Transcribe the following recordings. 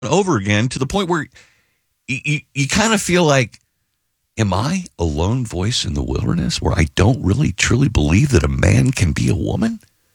over again to the point where you kind of feel like, am I a lone voice in the wilderness where I don't really truly believe that a man can be a woman?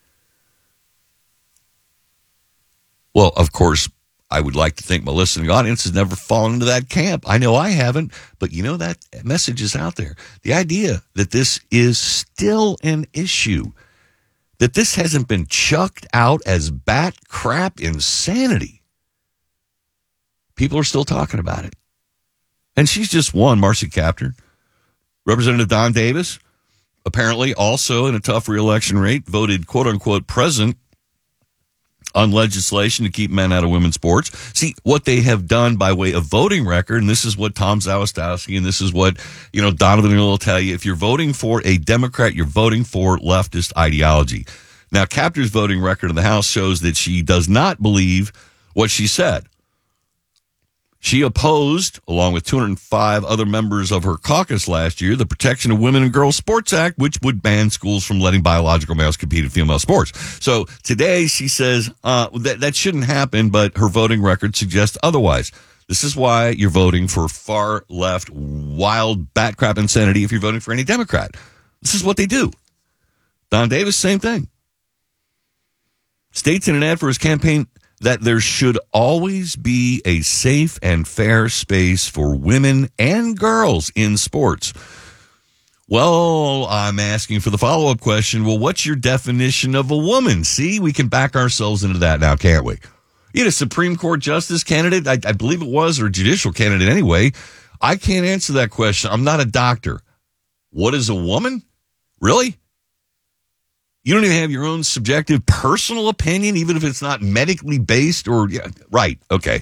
Well, of course, I would like to think my listening audience has never fallen into that camp. I know I haven't, but you know that message is out there. The idea that this is still an issue, that this hasn't been chucked out as bat crap insanity. People are still talking about it. And she's just one, Marcy Kaptur. Representative Don Davis, apparently also in a tough reelection rate, voted quote-unquote present on legislation to keep men out of women's sports. See, what they have done by way of voting record, and this is what Tom Zawistowski, and this is what, Donovan will tell you, if you're voting for a Democrat, you're voting for leftist ideology. Now, Kaptur's voting record in the House shows that she does not believe what she said. She opposed, along with 205 other members of her caucus last year, the Protection of Women and Girls Sports Act, which would ban schools from letting biological males compete in female sports. So today she says that shouldn't happen, but her voting record suggests otherwise. This is why you're voting for far left, wild, bat crap insanity if you're voting for any Democrat. This is what they do. Don Davis, same thing. States in an ad for his campaign that there should always be a safe and fair space for women and girls in sports. Well, I'm asking for the follow-up question. Well, what's your definition of a woman? See, we can back ourselves into that now, can't we? You had a Supreme Court justice candidate, I believe it was, or a judicial candidate anyway. I can't answer that question. I'm not a doctor. What is a woman? Really? You don't even have your own subjective personal opinion, even if it's not medically based or, yeah, right, okay.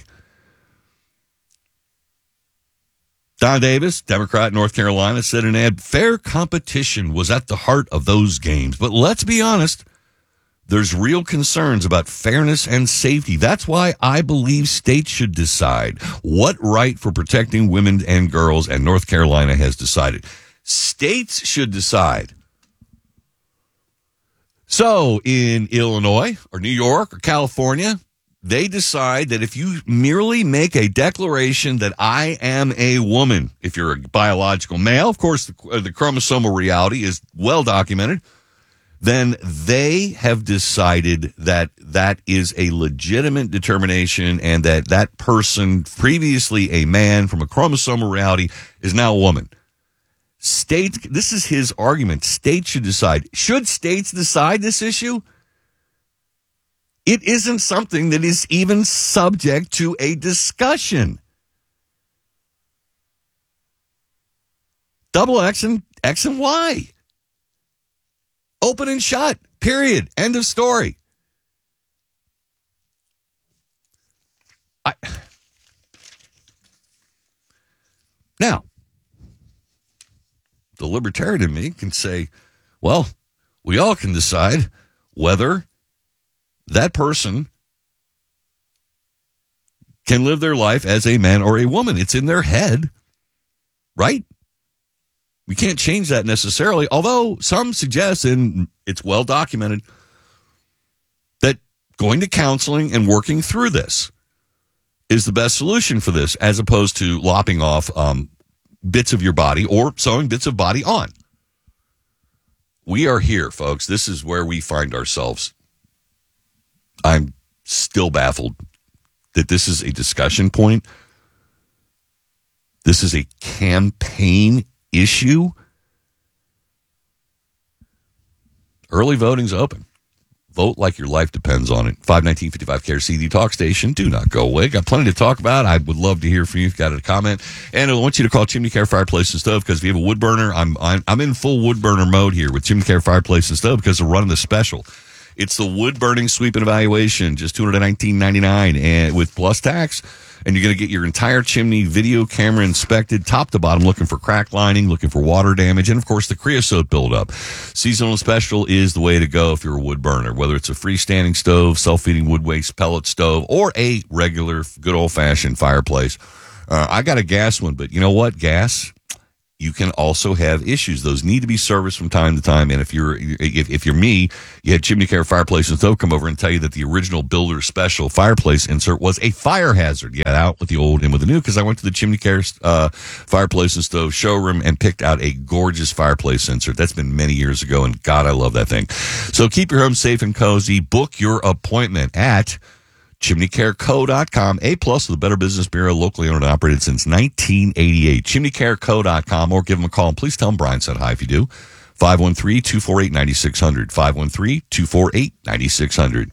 Don Davis, Democrat, North Carolina, said in an ad, fair competition was at the heart of those games. But let's be honest, there's real concerns about fairness and safety. That's why I believe states should decide what right for protecting women and girls, and North Carolina has decided. States should decide. So in Illinois or New York or California, they decide that if you merely make a declaration that I am a woman, if you're a biological male, of course, the chromosomal reality is well documented, then they have decided that that is a legitimate determination and that that person, previously a man from a chromosomal reality, is now a woman. States, this is his argument. States should decide. Should states decide this issue? It isn't something that is even subject to a discussion. Double X and Y. Open and shut. Period. End of story. Now, the libertarian in me can say, well, we all can decide whether that person can live their life as a man or a woman. It's in their head, right? We can't change that necessarily, although some suggest, and it's well documented, that going to counseling and working through this is the best solution for this, as opposed to lopping off bits of your body or sewing bits of body on. We are here, folks. This is where we find ourselves. I'm still baffled that this is a discussion point. This is a campaign issue. Early voting's open. Vote like your life depends on it. 519-55 KRC, Talk Station. Do not go away. Got plenty to talk about. I would love to hear from you if you've got a comment. And I want you to call Chimney Care Fireplace and Stove, because if you have a wood burner, I'm in full wood burner mode here with Chimney Care Fireplace and Stove because they're running the special. It's the wood burning sweep and evaluation, just $219.99 and with plus tax. And you're going to get your entire chimney video camera inspected top to bottom, looking for crack lining, looking for water damage, and, of course, the creosote buildup. Seasonal special is the way to go if you're a wood burner, whether it's a freestanding stove, self-feeding wood waste pellet stove, or a regular good old-fashioned fireplace. I got a gas one, but you know what? Gas, you can also have issues. Those need to be serviced from time to time. And if you're me, you had Chimney Care Fireplace and Stove come over and tell you that the original builder special fireplace insert was a fire hazard. You got out with the old and with the new, because I went to the Chimney Care Fireplace and Stove showroom and picked out a gorgeous fireplace insert. That's been many years ago, and God, I love that thing. So keep your home safe and cozy. Book your appointment at chimneycareco.com. A+ with the Better Business Bureau, locally owned and operated since 1988. chimneycareco.com, or give them a call. And please tell them Brian said hi if you do. 513-248-9600. 513-248-9600.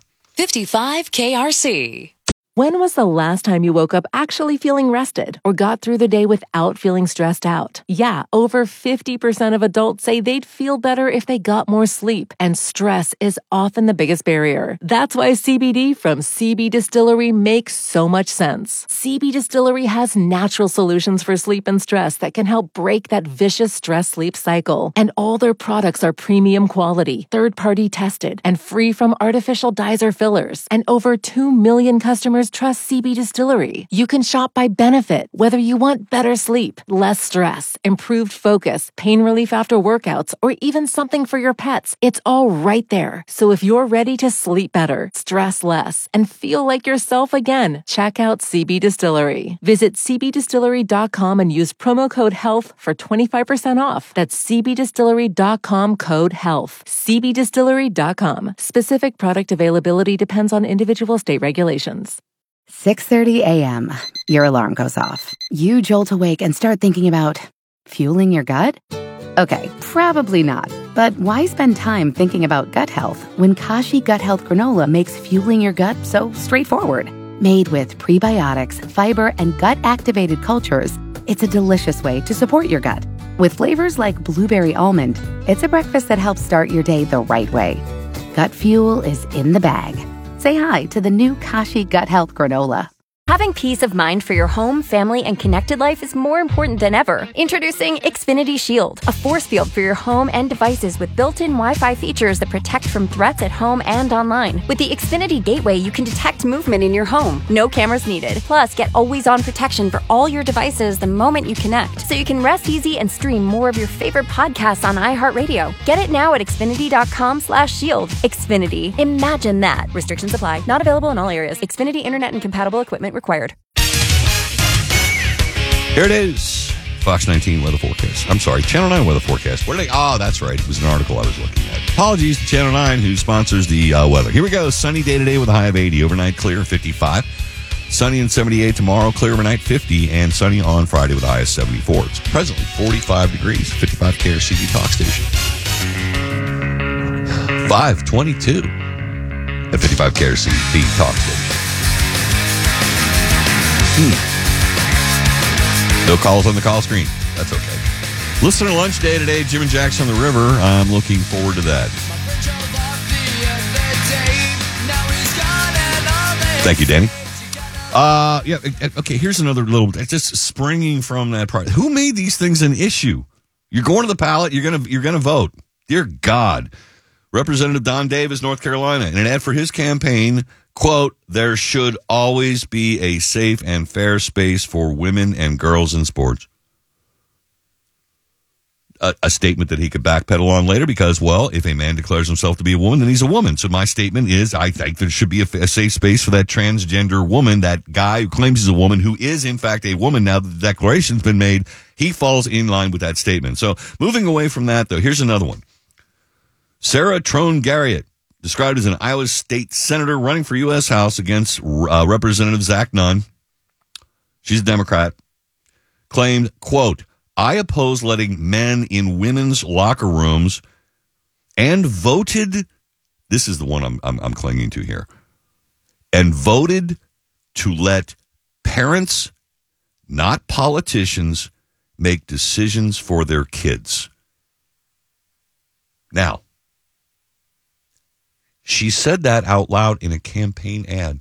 55 KRC. When was the last time you woke up actually feeling rested or got through the day without feeling stressed out? Yeah, over 50% of adults say they'd feel better if they got more sleep, and stress is often the biggest barrier. That's why CBD from CB Distillery makes so much sense. CB Distillery has natural solutions for sleep and stress that can help break that vicious stress-sleep cycle. And all their products are premium quality, third-party tested, and free from artificial dyes or fillers. And over 2 million customers trust CB Distillery. You can shop by benefit, whether you want better sleep, less stress, improved focus, pain relief after workouts, or even something for your pets. It's all right there. So if you're ready to sleep better, stress less, and feel like yourself again, check out CB Distillery. Visit cbdistillery.com and use promo code HEALTH for 25% off. That's cbdistillery.com, code HEALTH. cbdistillery.com. Specific product availability depends on individual state regulations. 6:30 a.m. Your alarm goes off. You jolt awake and start thinking about fueling your gut? Okay, probably not. But why spend time thinking about gut health when Kashi Gut Health Granola makes fueling your gut so straightforward? Made with prebiotics, fiber, and gut-activated cultures, it's a delicious way to support your gut. With flavors like blueberry almond, it's a breakfast that helps start your day the right way. Gut fuel is in the bag. Say hi to the new Kashi Gut Health Granola. Having peace of mind for your home, family, and connected life is more important than ever. Introducing Xfinity Shield, a force field for your home and devices with built-in Wi-Fi features that protect from threats at home and online. With the Xfinity Gateway, you can detect movement in your home. No cameras needed. Plus, get always-on protection for all your devices the moment you connect, so you can rest easy and stream more of your favorite podcasts on iHeartRadio. Get it now at Xfinity.com/shield. Xfinity. Imagine that. Restrictions apply. Not available in all areas. Xfinity Internet and compatible equipment required. Here it is. Fox 19 weather forecast. I'm sorry, Channel 9 weather forecast. What are they? Oh, that's right. It was an article I was looking at. Apologies to Channel 9, who sponsors the weather. Here we go. Sunny day today with a high of 80. Overnight clear, 55. Sunny and 78 tomorrow. Clear overnight, 50. And sunny on Friday with a high of 74. It's presently 45 degrees. 55 KRCD talk station. 522 at 55 KRCD talk station. No calls on the call screen. That's okay. Listener lunch day today, Jim and Jack's on the river. I'm looking forward to that. Thank you, Danny. Yeah. Okay. Here's another little, just springing from that part. Who made these things an issue? You're going to the ballot. You're gonna vote. Dear God. Representative Don Davis, North Carolina, in an ad for his campaign, quote, "There should always be a safe and fair space for women and girls in sports." A statement that he could backpedal on later because, well, if a man declares himself to be a woman, then he's a woman. So my statement is, I think there should be a safe space for that transgender woman, that guy who claims he's a woman, who is in fact a woman. Now that the declaration's been made, he falls in line with that statement. So moving away from that, though, here's another one. Sarah Trone Garriott, described as an Iowa State senator running for U.S. House against Representative Zach Nunn. She's a Democrat. Claimed, quote, "I oppose letting men in women's locker rooms," and voted, this is the one I'm clinging to here, and voted to let parents, not politicians, make decisions for their kids. Now, she said that out loud in a campaign ad.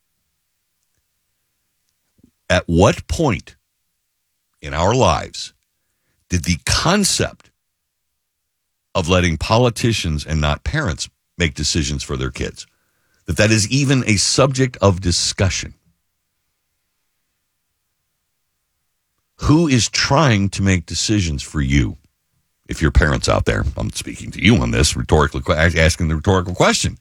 At what point in our lives did the concept of letting politicians and not parents make decisions for their kids, that is even a subject of discussion? Who is trying to make decisions for you? If your parents out there, I'm speaking to you on this, asking the rhetorical question.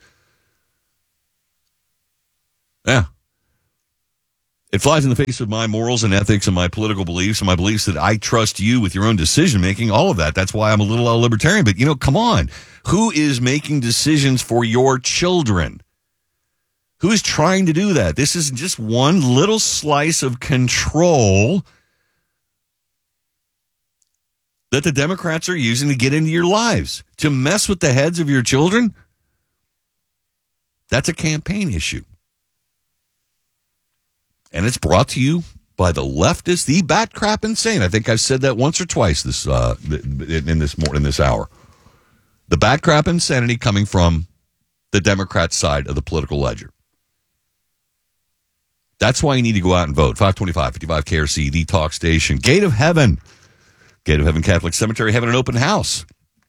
Yeah. It flies in the face of my morals and ethics and my political beliefs and my beliefs that I trust you with your own decision making, all of that. That's why I'm a little libertarian. But, come on. Who is making decisions for your children? Who is trying to do that? This is just one little slice of control that the Democrats are using to get into your lives, to mess with the heads of your children. That's a campaign issue. And it's brought to you by the leftist, the bat crap insane. I think I've said that once or twice in this hour. The bat crap insanity coming from the Democrat side of the political ledger. That's why you need to go out and vote. 525, 55 KRC, the talk station. Gate of Heaven. Gate of Heaven Catholic Cemetery having an open house.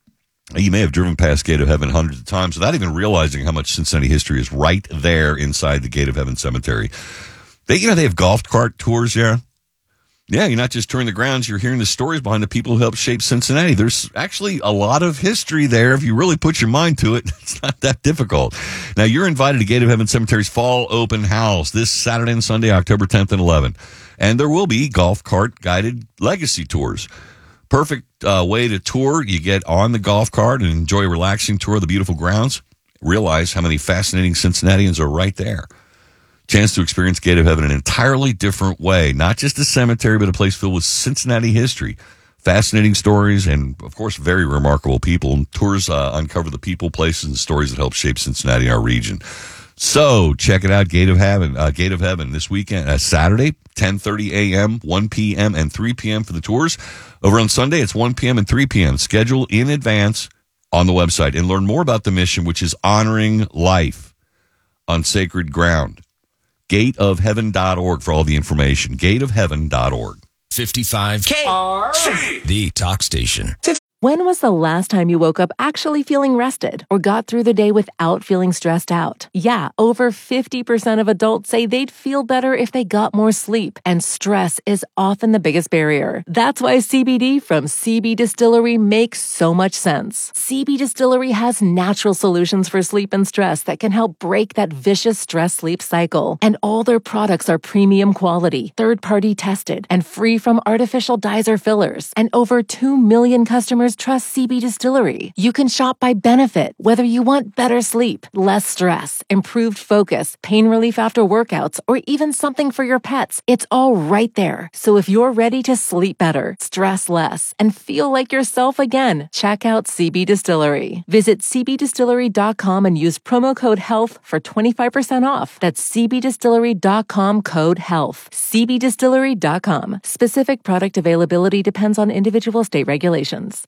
You may have driven past Gate of Heaven hundreds of times without even realizing how much Cincinnati history is right there inside the Gate of Heaven Cemetery. They have golf cart tours there. Yeah, you're not just touring the grounds, you're hearing the stories behind the people who helped shape Cincinnati. There's actually a lot of history there. If you really put your mind to it, it's not that difficult. Now, you're invited to Gate of Heaven Cemetery's fall open house this Saturday and Sunday, October 10th and 11th. And there will be golf cart guided legacy tours. Perfect way to tour. You get on the golf cart and enjoy a relaxing tour of the beautiful grounds. Realize how many fascinating Cincinnatians are right there. Chance to experience Gate of Heaven in an entirely different way. Not just a cemetery, but a place filled with Cincinnati history. Fascinating stories and, of course, very remarkable people. And tours uncover the people, places, and stories that help shape Cincinnati and our region. So check it out, Gate of Heaven this weekend, Saturday, 10:30 a.m., 1 p.m., and 3 p.m. for the tours. Over on Sunday, it's 1 p.m. and 3 p.m. Schedule in advance on the website and learn more about the mission, which is honoring life on sacred ground. Gateofheaven.org for all the information. Gateofheaven.org. 55 KRC, the talk station. When was the last time you woke up actually feeling rested or got through the day without feeling stressed out? Yeah, over 50% of adults say they'd feel better if they got more sleep, and stress is often the biggest barrier. That's why CBD from CB Distillery makes so much sense. CB Distillery has natural solutions for sleep and stress that can help break that vicious stress-sleep cycle. And all their products are premium quality, third-party tested, and free from artificial dyes or fillers. And over 2 million customers trust CB Distillery. You can shop by benefit, whether you want better sleep, less stress, improved focus, pain relief after workouts, or even something for your pets. It's all right there. So if you're ready to sleep better, stress less, and feel like yourself again, check out CB Distillery. Visit cbdistillery.com and use promo code HEALTH for 25% off. That's cbdistillery.com, code HEALTH. cbdistillery.com. Specific product availability depends on individual state regulations.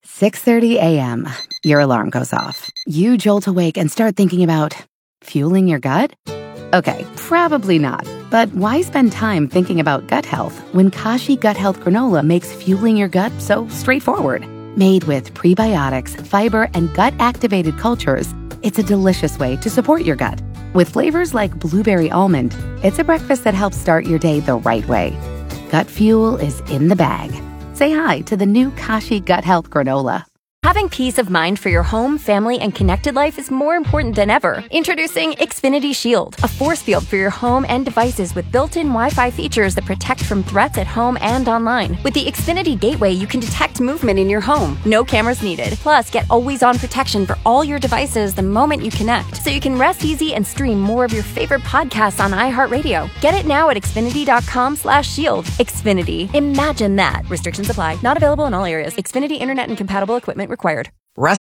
6:30 a.m. Your alarm goes off. You jolt awake and start thinking about fueling your gut? Okay, probably not. But why spend time thinking about gut health when Kashi Gut Health Granola makes fueling your gut so straightforward? Made with prebiotics, fiber, and gut-activated cultures, it's a delicious way to support your gut. With flavors like blueberry almond, it's a breakfast that helps start your day the right way. Gut fuel is in the bag. Say hi to the new Kashi Gut Health Granola. Having peace of mind for your home, family, and connected life is more important than ever. Introducing Xfinity Shield, a force field for your home and devices with built-in Wi-Fi features that protect from threats at home and online. With the Xfinity Gateway, you can detect movement in your home. No cameras needed. Plus, get always-on protection for all your devices the moment you connect, so you can rest easy and stream more of your favorite podcasts on iHeartRadio. Get it now at Xfinity.com/shield. Xfinity. Imagine that. Restrictions apply. Not available in all areas. Xfinity Internet and compatible equipment required.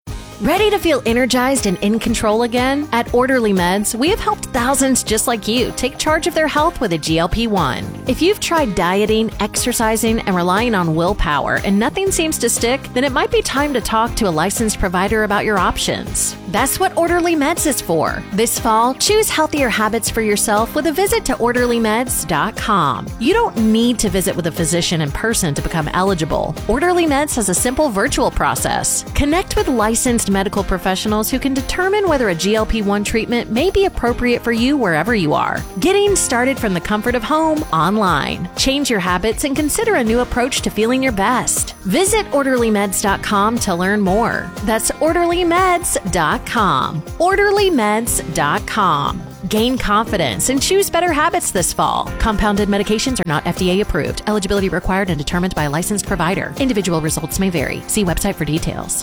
Ready to feel energized and in control again? At Orderly Meds, we have helped thousands just like you take charge of their health with a GLP-1. If you've tried dieting, exercising, and relying on willpower and nothing seems to stick, then it might be time to talk to a licensed provider about your options. That's what Orderly Meds is for. This fall, choose healthier habits for yourself with a visit to OrderlyMeds.com. You don't need to visit with a physician in person to become eligible. Orderly Meds has a simple virtual process. Connect with licensed medical professionals who can determine whether a GLP-1 treatment may be appropriate for you wherever you are. Getting started from the comfort of home online. Change your habits and consider a new approach to feeling your best. Visit OrderlyMeds.com to learn more. That's OrderlyMeds.com. OrderlyMeds.com. Gain confidence and choose better habits this fall. Compounded medications are not FDA approved. Eligibility required and determined by a licensed provider. Individual results may vary. See website for details.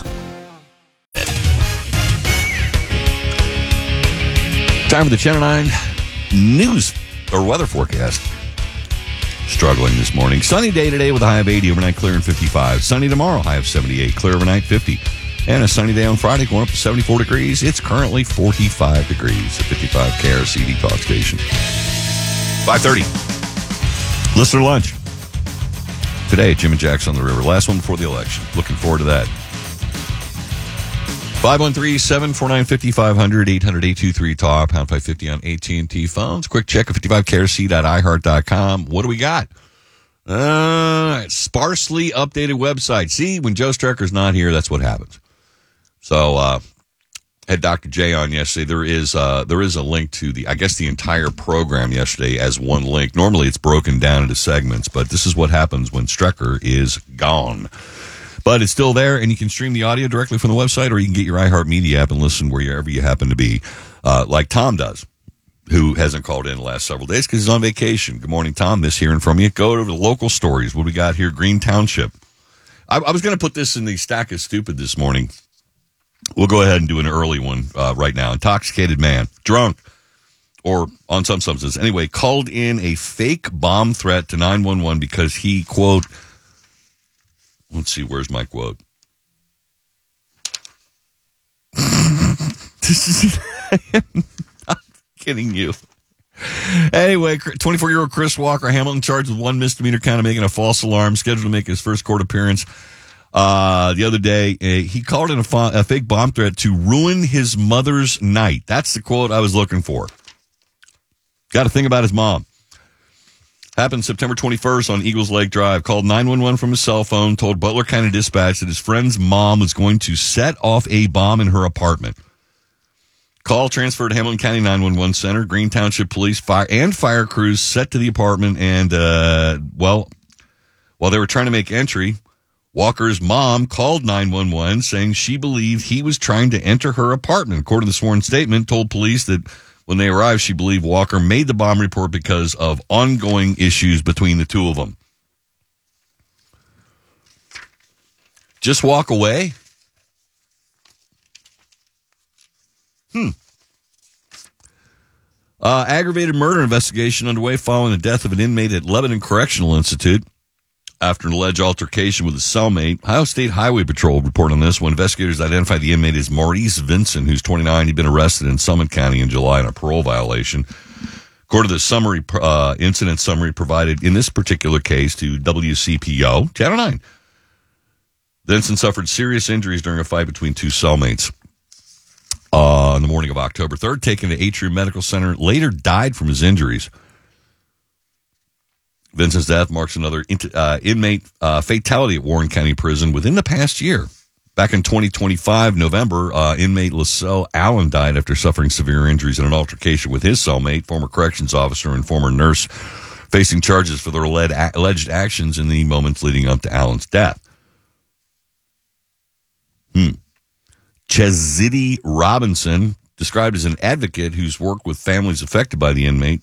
Time for the Channel 9 news or weather forecast. Struggling this morning. Sunny day today with a high of 80, overnight clear and 55. Sunny tomorrow, high of 78, clear overnight 50. And a sunny day on Friday, going up to 74 degrees. It's currently 45 degrees at 55 KRCD Talk Station. 5:30. Listener lunch. Today, Jim and Jack's on the river. Last one before the election. Looking forward to that. 513-749-5500, 800-823-TALK, pound 550 on AT&T phones. Quick check of 55krc.iheart.com. What do we got? Sparsely updated website. See, when Joe Strecker's not here, that's what happens. So, had Dr. J on yesterday. There is a link to the entire program yesterday as one link. Normally it's broken down into segments, but this is what happens when Strecker is gone. But it's still there, and you can stream the audio directly from the website, or you can get your iHeartMedia app and listen wherever you happen to be, like Tom does, who hasn't called in the last several days because he's on vacation. Good morning, Tom. Miss hearing from you. Go to the local stories. What do we got here? Green Township. I was going to put this in the stack of stupid this morning. We'll go ahead and do an early one right now. Intoxicated man, drunk, or on some substance. Anyway, called in a fake bomb threat to 911 because he, quote, let's see, where's my quote? This is I'm not kidding you. Anyway, 24-year-old Chris Walker Hamilton charged with one misdemeanor count of making a false alarm, scheduled to make his first court appearance the other day. He called in a fake bomb threat to ruin his mother's night. That's the quote I was looking for. Got to think about his mom. Happened September 21st on Eagles Lake Drive. Called 911 from his cell phone, told Butler County Dispatch that his friend's mom was going to set off a bomb in her apartment. Call transferred to Hamilton County 911 Center. Green Township Police fire crews set to the apartment, and, while they were trying to make entry, Walker's mom called 911 saying she believed he was trying to enter her apartment. According to the sworn statement, told police that when they arrived, she believed Walker made the bomb report because of ongoing issues between the two of them. Just walk away? Aggravated murder investigation underway following the death of an inmate at Lebanon Correctional Institute after an alleged altercation with a cellmate. Ohio State Highway Patrol report on this when investigators identified the inmate as Maurice Vincent, who's 29. He'd been arrested in Summit County in July on a parole violation. According to the incident summary provided in this particular case to WCPO, Channel 9, Vincent suffered serious injuries during a fight between two cellmates. On the morning of October 3rd, taken to Atrium Medical Center, later died from his injuries. Vincent's death marks another inmate fatality at Warren County Prison within the past year. Back in 2025, November, inmate LaSalle Allen died after suffering severe injuries in an altercation with his cellmate, former corrections officer and former nurse, facing charges for their alleged actions in the moments leading up to Allen's death. Cheziddy Robinson, described as an advocate who's worked with families affected by the inmate,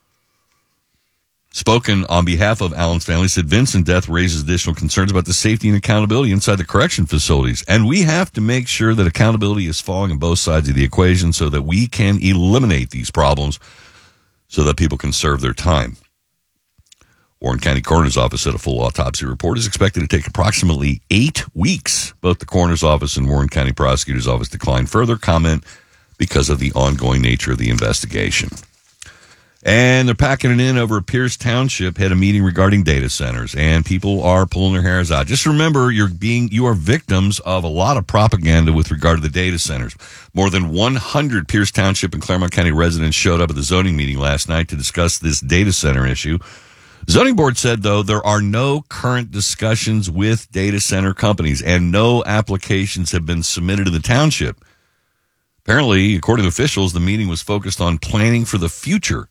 spoken on behalf of Allen's family, said Vincent's death raises additional concerns about the safety and accountability inside the correction facilities. And we have to make sure that accountability is falling on both sides of the equation so that we can eliminate these problems so that people can serve their time. Warren County Coroner's Office said a full autopsy report is expected to take approximately 8 weeks. Both the Coroner's Office and Warren County Prosecutor's Office declined further comment because of the ongoing nature of the investigation. And they're packing it in over Pierce Township, had a meeting regarding data centers, and people are pulling their hairs out. Just remember, you are victims of a lot of propaganda with regard to the data centers. More than 100 Pierce Township and Claremont County residents showed up at the zoning meeting last night to discuss this data center issue. Zoning board said, though, there are no current discussions with data center companies, and no applications have been submitted to the township. Apparently, according to officials, the meeting was focused on planning for the future.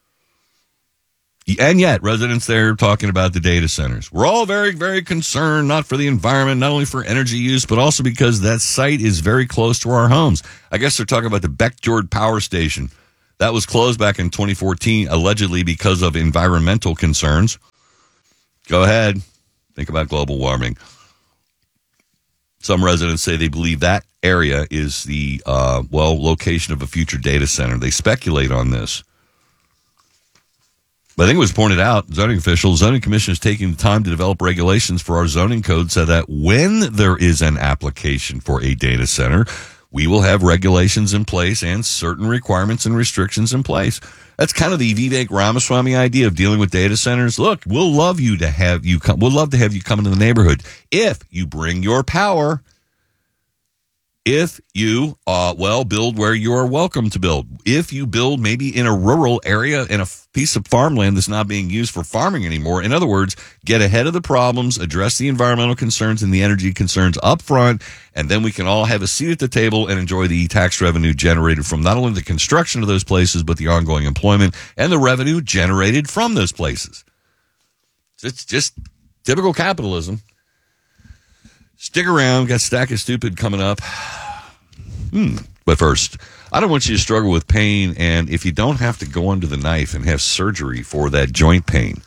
And yet, residents there talking about the data centers. We're all very, very concerned, not for the environment, not only for energy use, but also because that site is very close to our homes. I guess they're talking about the Beckjord Power Station. That was closed back in 2014, allegedly because of environmental concerns. Go ahead. Think about global warming. Some residents say they believe that area is the, location of a future data center. They speculate on this. But I think it was pointed out, zoning officials, zoning commission is taking the time to develop regulations for our zoning code so that when there is an application for a data center, we will have regulations in place and certain requirements and restrictions in place. That's kind of the Vivek Ramaswamy idea of dealing with data centers. Look, we'll love to have you come into the neighborhood if you bring your power. If you, build where you are welcome to build. If you build maybe in a rural area, in a piece of farmland that's not being used for farming anymore. In other words, get ahead of the problems, address the environmental concerns and the energy concerns up front, and then we can all have a seat at the table and enjoy the tax revenue generated from not only the construction of those places, but the ongoing employment and the revenue generated from those places. It's just typical capitalism. Stick around. Got Stack of Stupid coming up. But first, I don't want you to struggle with pain, and if you don't have to go under the knife and have surgery for that joint pain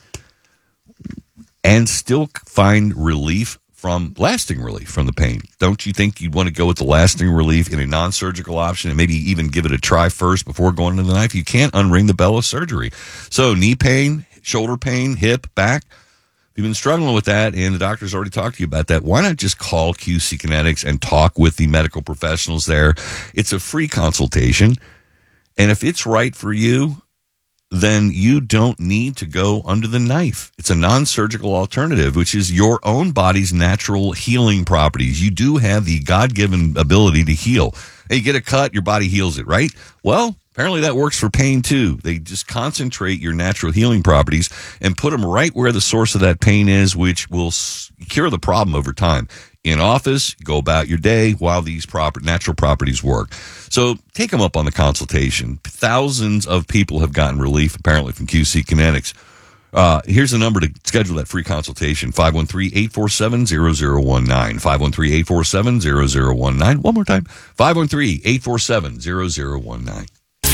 and still find lasting relief from the pain, don't you think you'd want to go with the lasting relief in a non-surgical option and maybe even give it a try first before going under the knife? You can't unring the bell of surgery. So knee pain, shoulder pain, hip, back. If you've been struggling with that and the doctor's already talked to you about that, why not just call QC Kinetics and talk with the medical professionals there? It's a free consultation. And if it's right for you, then you don't need to go under the knife. It's a non-surgical alternative, which is your own body's natural healing properties. You do have the God-given ability to heal. Hey, you get a cut, your body heals it, right? Well, apparently that works for pain too. They just concentrate your natural healing properties and put them right where the source of that pain is, which will cure the problem over time. In office, go about your day while these natural properties work. So take them up on the consultation. Thousands of people have gotten relief, apparently, from QC Kinetics. Here's the number to schedule that free consultation, 513-847-0019, 513-847-0019. One more time, 513-847-0019.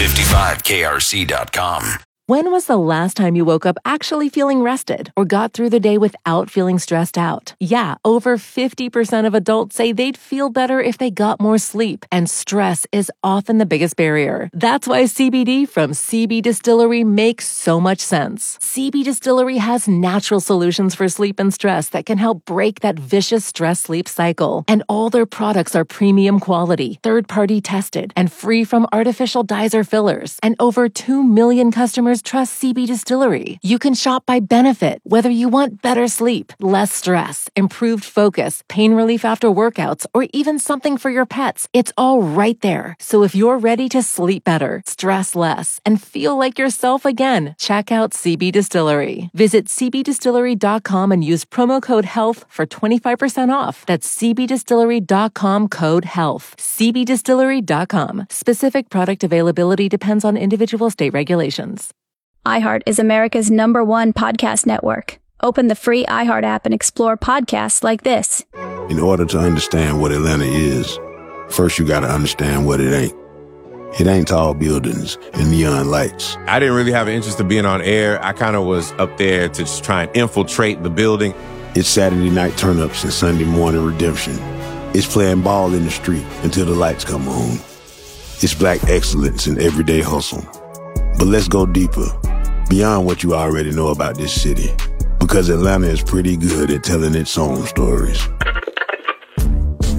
55krc.com. When was the last time you woke up actually feeling rested or got through the day without feeling stressed out? Yeah, over 50% of adults say they'd feel better if they got more sleep, and stress is often the biggest barrier. That's why CBD from CB Distillery makes so much sense. CB Distillery has natural solutions for sleep and stress that can help break that vicious stress-sleep cycle. And all their products are premium quality, third-party tested, and free from artificial dyes or fillers. And over 2 million customers trust CB Distillery. You can shop by benefit, whether you want better sleep, less stress, improved focus, pain relief after workouts, or even something for your pets. It's all right there. So if you're ready to sleep better, stress less, and feel like yourself again, check out CB Distillery. Visit cbdistillery.com and use promo code HEALTH for 25% off. That's cbdistillery.com, code HEALTH. cbdistillery.com. Specific product availability depends on individual state regulations. iHeart is America's #1 podcast network. Open the free iHeart app and explore podcasts like this. In order to understand what Atlanta is, first you got to understand what it ain't. It ain't tall buildings and neon lights. I didn't really have an interest in being on air. I kind of was up there to just try and infiltrate the building. It's Saturday night turn-ups and Sunday morning redemption. It's playing ball in the street until the lights come on. It's black excellence in everyday hustle. But let's go deeper, beyond what you already know about this city, because Atlanta is pretty good at telling its own stories.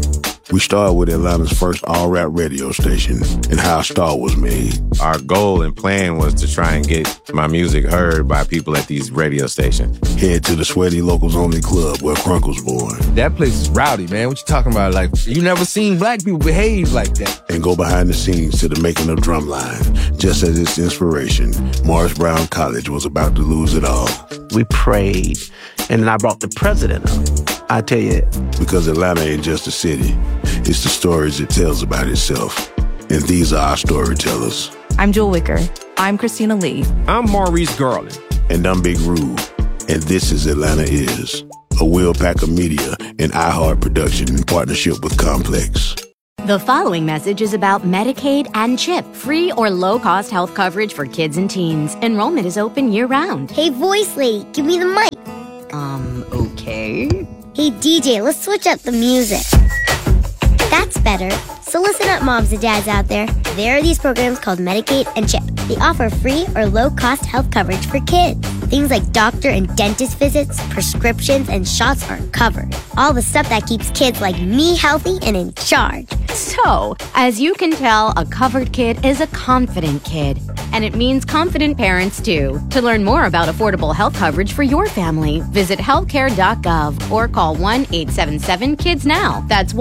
We started with Atlanta's first all-rap radio station and how a star was made. Our goal and plan was to try and get my music heard by people at these radio stations. Head to the Sweaty Locals Only Club where Crunk was born. That place is rowdy, man. What you talking about? Like, you never seen black people behave like that. And go behind the scenes to the making of Drumline. Just as its inspiration, Morris Brown College was about to lose it all. We prayed, and then I brought the president up. I tell you. Because Atlanta ain't just a city. It's the stories it tells about itself. And these are our storytellers. I'm Jewel Wicker. I'm Christina Lee. I'm Maurice Garland. And I'm Big Rube. And this is Atlanta Is, a Will Packer Media and iHeart production in partnership with Complex. The following message is about Medicaid and CHIP, free or low-cost health coverage for kids and teens. Enrollment is open year-round. Hey, voice lady, give me the mic. Okay. Hey, DJ, let's switch up the music. That's better. So listen up, moms and dads out there. There are these programs called Medicaid and CHIP. They offer free or low-cost health coverage for kids. Things like doctor and dentist visits, prescriptions, and shots are covered. All the stuff that keeps kids like me healthy and in charge. So, as you can tell, a covered kid is a confident kid. And it means confident parents, too. To learn more about affordable health coverage for your family, visit healthcare.gov or call 1-877-KIDS-NOW. That's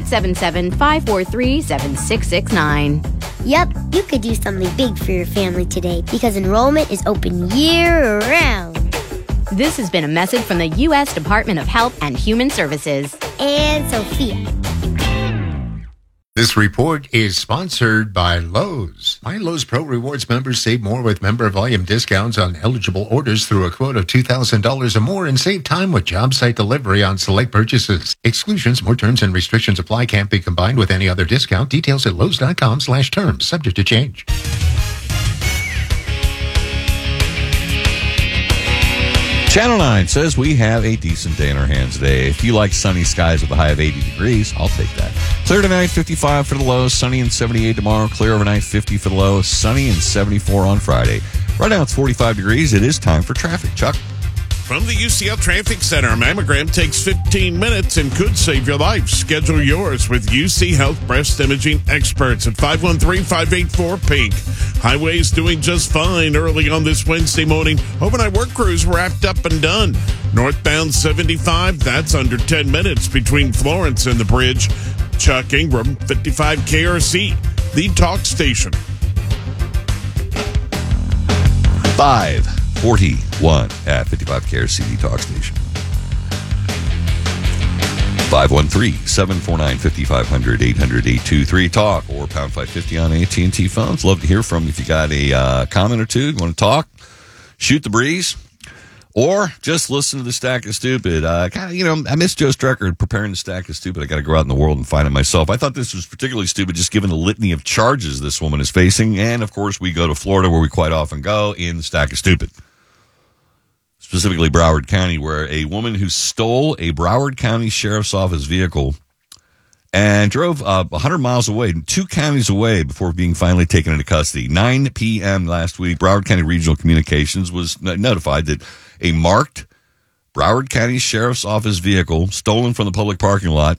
1-877-543-7669. Yep, you could do something big for your family today because enrollment is open year-round. This has been a message from the U.S. Department of Health and Human Services. And Sophia. This report is sponsored by Lowe's. My Lowe's Pro Rewards members save more with member volume discounts on eligible orders through a quote of $2,000 or more and save time with job site delivery on select purchases. Exclusions, more terms and restrictions apply. Can't be combined with any other discount. Details at Lowes.com/terms. Subject to change. Channel 9 says we have a decent day in our hands today. If you like sunny skies with a high of 80 degrees, I'll take that. Clear tonight, 55 for the low, sunny and 78 tomorrow. Clear overnight, 50 for the low, sunny and 74 on Friday. Right now it's 45 degrees. It is time for traffic. Chuck? From the UCL Traffic Center, a mammogram takes 15 minutes and could save your life. Schedule yours with UC Health Breast Imaging Experts at 513-584-PINK. Highway's doing just fine early on this Wednesday morning. Overnight work crews wrapped up and done. Northbound 75, that's under 10 minutes between Florence and the bridge. Chuck Ingram, 55 KRC, the talk station. 541 at 55 KRC, the talk station. 513-749-5500, 800-823 talk, or pound 550 on AT&T phones. Love to hear from you if you got a comment or two. You want to talk, shoot the breeze, or just listen to the Stack of Stupid. I miss Joe Strecker preparing the Stack of Stupid. I got to go out in the world and find it myself. I thought this was particularly stupid, just given the litany of charges this woman is facing. And of course, we go to Florida, where we quite often go, in the Stack of Stupid. Specifically Broward County, where a woman who stole a Broward County Sheriff's Office vehicle and drove 100 miles away, 2 counties away, before being finally taken into custody. 9 p.m. last week, Broward County Regional Communications was notified that a marked Broward County Sheriff's Office vehicle stolen from the public parking lot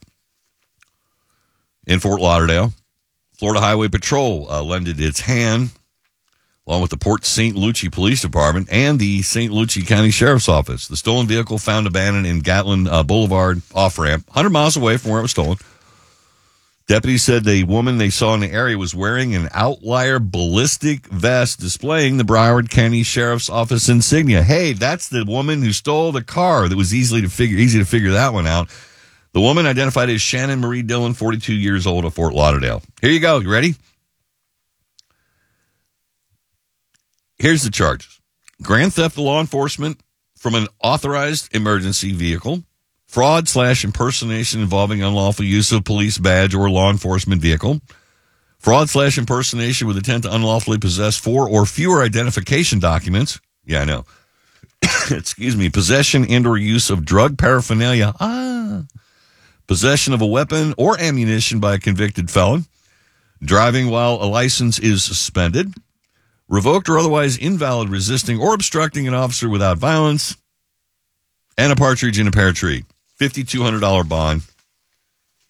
in Fort Lauderdale. Florida Highway Patrol lended its hand, along with the Port St. Lucie Police Department and the St. Lucie County Sheriff's Office. The stolen vehicle found abandoned in Gatlin Boulevard off-ramp, 100 miles away from where it was stolen. Deputies said the woman they saw in the area was wearing an outlier ballistic vest displaying the Broward County Sheriff's Office insignia. Hey, that's the woman who stole the car. That was easy to figure that one out. The woman identified as Shannon Marie Dillon, 42 years old, of Fort Lauderdale. Here you go. You ready? Here's the charges. Grand theft to law enforcement from an authorized emergency vehicle. Fraud/impersonation involving unlawful use of police badge or law enforcement vehicle. Fraud/impersonation with intent to unlawfully possess 4 or fewer identification documents. Yeah, I know. Excuse me. Possession and or use of drug paraphernalia. Possession of a weapon or ammunition by a convicted felon. Driving while a license is suspended. Revoked or otherwise invalid resisting or obstructing an officer without violence. And a partridge in a pear tree. $5,200 bond.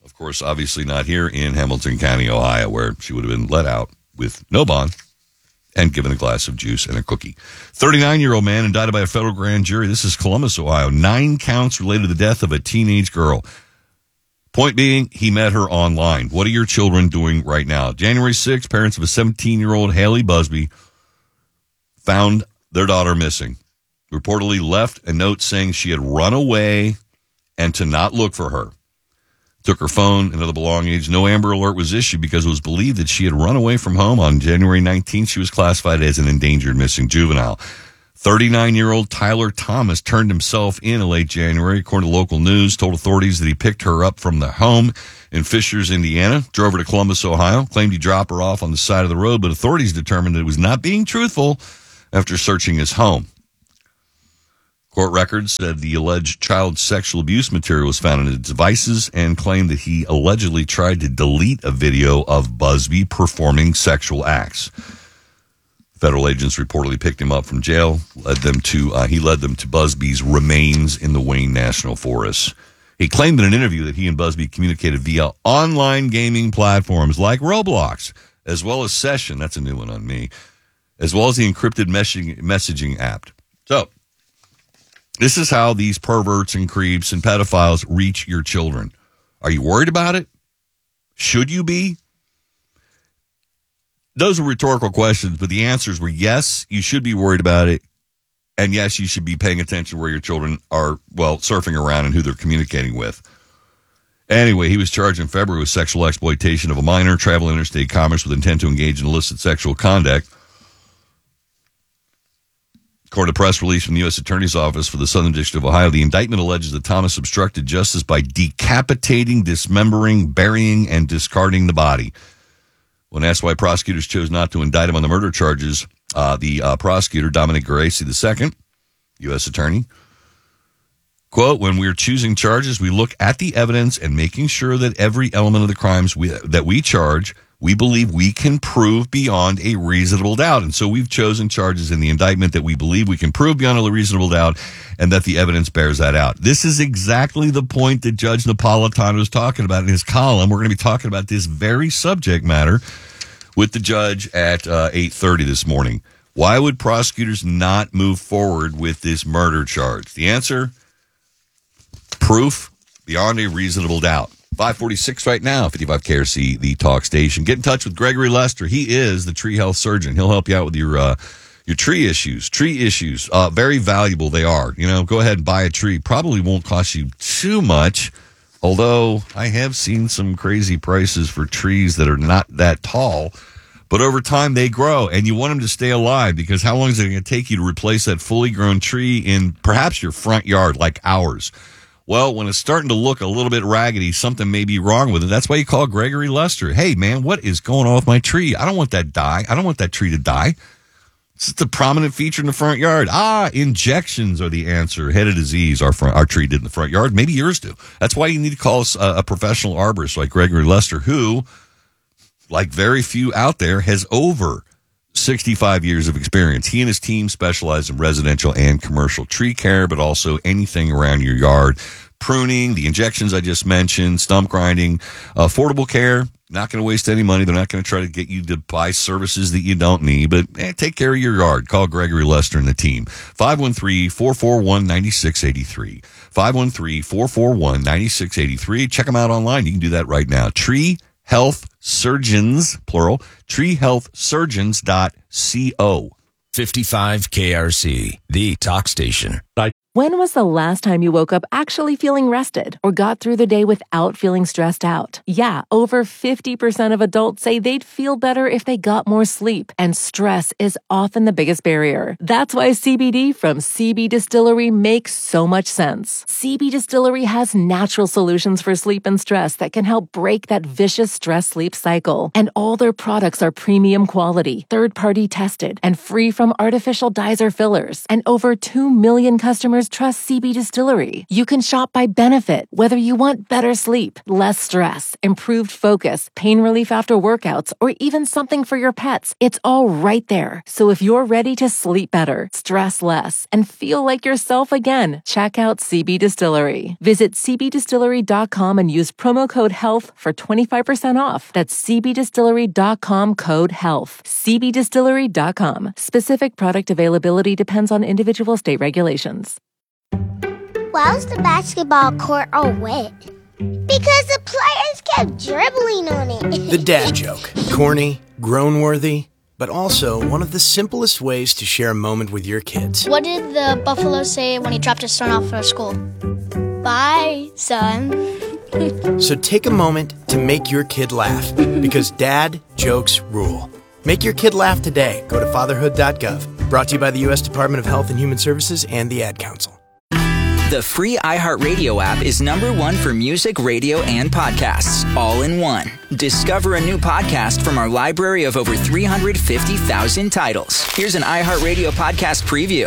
Of course, obviously not here in Hamilton County, Ohio, where she would have been let out with no bond and given a glass of juice and a cookie. 39-year-old man indicted by a federal grand jury. This is Columbus, Ohio. 9 counts related to the death of a teenage girl. Point being, he met her online. What are your children doing right now? January 6th, parents of a 17-year-old Haley Busby found their daughter missing. Reportedly left a note saying she had run away and to not look for her. Took her phone and other belongings. No Amber Alert was issued because it was believed that she had run away from home. On January 19th, she was classified as an endangered missing juvenile. 39-year-old Tyler Thomas turned himself in late January, according to local news, told authorities that he picked her up from the home in Fishers, Indiana, drove her to Columbus, Ohio, claimed he dropped her off on the side of the road, but authorities determined that he was not being truthful after searching his home. Court records said the alleged child sexual abuse material was found in his devices and claimed that he allegedly tried to delete a video of Busby performing sexual acts. Federal agents reportedly picked him up from jail, led them to Busby's remains in the Wayne National Forest. He claimed in an interview that he and Busby communicated via online gaming platforms like Roblox, as well as Session, that's a new one on me, as well as the encrypted messaging app. So, this is how these perverts and creeps and pedophiles reach your children. Are you worried about it? Should you be? Those are rhetorical questions, but the answers were yes, you should be worried about it, and yes, you should be paying attention where your children are, well, surfing around and who they're communicating with. Anyway, he was charged in February with sexual exploitation of a minor, travel interstate commerce with intent to engage in illicit sexual conduct. According to a press release from the U.S. Attorney's Office for the Southern District of Ohio, the indictment alleges that Thomas obstructed justice by decapitating, dismembering, burying, and discarding the body. When asked why prosecutors chose not to indict him on the murder charges, the prosecutor, Dominic Geraci II, U.S. Attorney, quote, when we're choosing charges, we look at the evidence and making sure that every element of the crimes that we charge, we believe we can prove beyond a reasonable doubt. And so we've chosen charges in the indictment that we believe we can prove beyond a reasonable doubt and that the evidence bears that out. This is exactly the point that Judge Napolitano was talking about in his column. We're going to be talking about this very subject matter with the judge at 8:30 this morning. Why would prosecutors not move forward with this murder charge? The answer, proof beyond a reasonable doubt. 546 right now, 55 KRC, the talk station. Get in touch with Gregory Lester. He is the tree health surgeon. He'll help you out with your tree issues. Tree issues, very valuable they are. You know, go ahead and buy a tree. Probably won't cost you too much, although I have seen some crazy prices for trees that are not that tall. But over time, they grow, and you want them to stay alive, because how long is it going to take you to replace that fully grown tree in perhaps your front yard, like ours? Well, when it's starting to look a little bit raggedy, something may be wrong with it. That's why you call Gregory Lester. Hey, man, what is going on with my tree? I don't want that die. I don't want that tree to die. It's a prominent feature in the front yard. Injections are the answer. Head of disease, our tree did in the front yard. Maybe yours do. That's why you need to call a professional arborist like Gregory Lester, who, like very few out there, has over 65 years of experience. He and his team specialize in residential and commercial tree care, but also anything around your yard. Pruning, the injections I just mentioned, stump grinding, affordable care. Not going to waste any money. They're not going to try to get you to buy services that you don't need, but take care of your yard. Call Gregory Lester and the team. 513-441-9683. 513-441-9683. Check them out online. You can do that right now. Tree Health Surgeons, plural, treehealthsurgeons.co. 55 KRC, the talk station. When was the last time you woke up actually feeling rested or got through the day without feeling stressed out? Yeah, over 50% of adults say they'd feel better if they got more sleep, and stress is often the biggest barrier. That's why CBD from CB Distillery makes so much sense. CB Distillery has natural solutions for sleep and stress that can help break that vicious stress-sleep cycle. And all their products are premium quality, third-party tested, and free from artificial dyes or fillers. And over 2 million customers customers trust CB Distillery. You can shop by benefit, whether you want better sleep, less stress, improved focus, pain relief after workouts, or even something for your pets. It's all right there. So if you're ready to sleep better, stress less, and feel like yourself again, check out CB Distillery. Visit cbdistillery.com and use promo code HEALTH for 25% off. That's cbdistillery.com code HEALTH. cbdistillery.com. Specific product availability depends on individual state regulations. Why was the basketball court all wet? Because the players kept dribbling on it. The dad joke. Corny, groan-worthy, but also one of the simplest ways to share a moment with your kids. What did the buffalo say when he dropped his son off for school? Bye, son. So take a moment to make your kid laugh, because dad jokes rule. Make your kid laugh today. Go to fatherhood.gov. Brought to you by the U.S. Department of Health and Human Services and the Ad Council. The free iHeartRadio app is #1 for music, radio, and podcasts, all in one. Discover a new podcast from our library of over 350,000 titles. Here's an iHeartRadio podcast preview.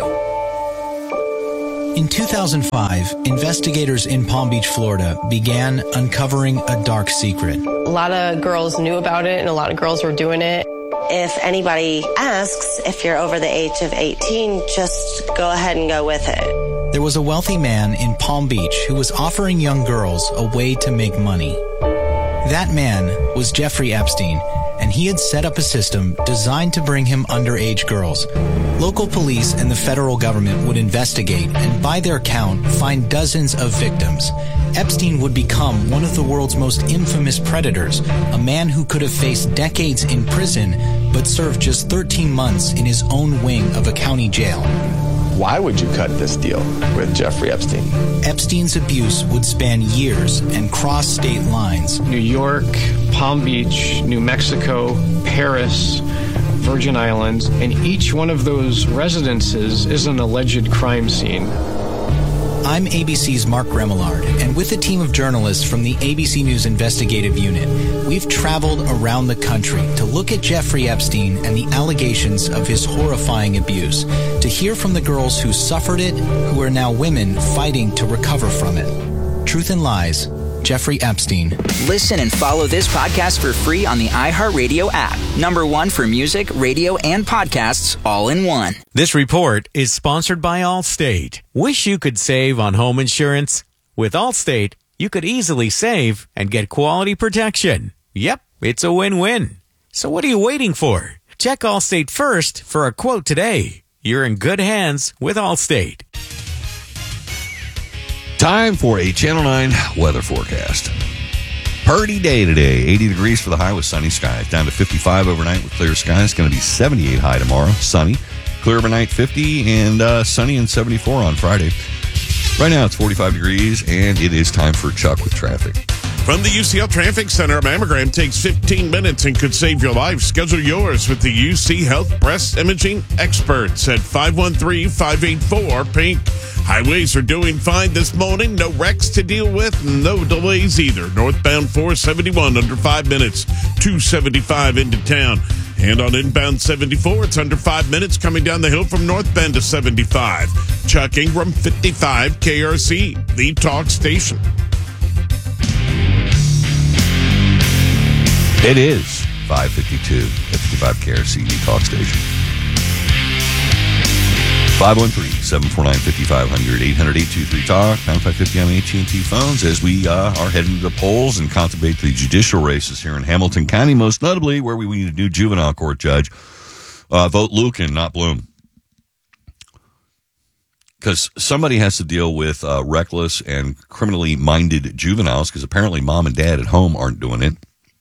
In 2005, investigators in Palm Beach, Florida, began uncovering a dark secret. A lot of girls knew about it, and a lot of girls were doing it. If anybody asks if you're over the age of 18, just go ahead and go with it. There was a wealthy man in Palm Beach who was offering young girls a way to make money. That man was Jeffrey Epstein, and he had set up a system designed to bring him underage girls. Local police and the federal government would investigate and, by their count, find dozens of victims. Epstein would become one of the world's most infamous predators, a man who could have faced decades in prison but served just 13 months in his own wing of a county jail. Why would you cut this deal with Jeffrey Epstein? Epstein's abuse would span years and cross state lines. New York, Palm Beach, New Mexico, Paris, Virgin Islands, and each one of those residences is an alleged crime scene. I'm ABC's Mark Remillard, and with a team of journalists from the ABC News Investigative Unit, we've traveled around the country to look at Jeffrey Epstein and the allegations of his horrifying abuse, to hear from the girls who suffered it, who are now women fighting to recover from it. Truth and Lies, Jeffrey Epstein. Listen and follow this podcast for free on the iHeartRadio app. #1 for music, radio, and podcasts, all in one. This report is sponsored by Allstate. Wish you could save on home insurance? With Allstate, you could easily save and get quality protection. Yep, it's a win-win. So what are you waiting for? Check Allstate first for a quote today. You're in good hands with Allstate. Time for a Channel 9 weather forecast. Pretty day today. 80 degrees for the high with sunny skies. Down to 55 overnight with clear skies. It's going to be 78 high tomorrow. Sunny. Clear overnight 50 and sunny and 74 on Friday. Right now it's 45 degrees and it is time for Chuck with traffic. From the UCL Traffic Center, a mammogram takes 15 minutes and could save your life. Schedule yours with the UC Health Breast Imaging Experts at 513-584-PINK. Highways are doing fine this morning. No wrecks to deal with. No delays either. Northbound 471 under 5 minutes. 275 into town. And on inbound 74, it's under 5 minutes coming down the hill from North Bend to 75. Chuck Ingram, 55 KRC, the talk station. It is 5:52 at 55 KRC, the talk station. 513-749-5500, 800-823-TALK, pound 550 on the AT&T phones as we are heading to the polls and contemplate the judicial races here in Hamilton County, most notably where we need a new juvenile court judge. Vote Lucan, not Bloom. Because somebody has to deal with reckless and criminally minded juveniles, because apparently mom and dad at home aren't doing it.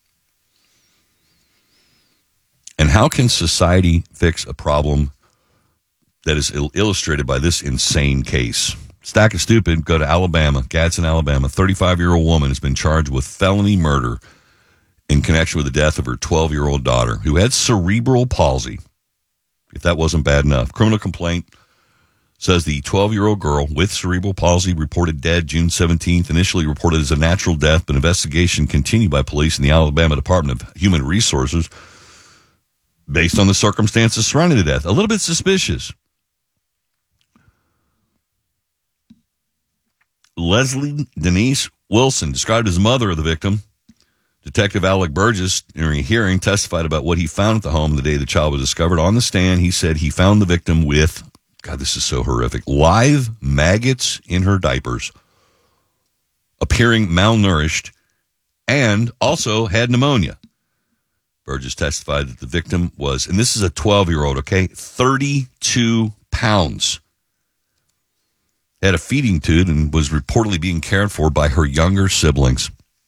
And how can society fix a problem that is illustrated by this insane case? Stack of stupid, go to Alabama, Gadsden, Alabama. 35-year-old woman has been charged with felony murder in connection with the death of her 12-year-old daughter, who had cerebral palsy, if that wasn't bad enough. Criminal complaint says the 12-year-old girl with cerebral palsy reported dead June 17th, initially reported as a natural death, but investigation continued by police and the Alabama Department of Human Resources based on the circumstances surrounding the death. A little bit suspicious. Leslie Denise Wilson, described as mother of the victim. Detective Alec Burgess, during a hearing, testified about what he found at the home the day the child was discovered. On the stand, he said he found the victim with, God, this is so horrific, live maggots in her diapers, appearing malnourished, and also had pneumonia. Burgess testified that the victim was, and this is a 12-year-old, okay, 32 pounds. Had a feeding tube and was reportedly being cared for by her younger siblings.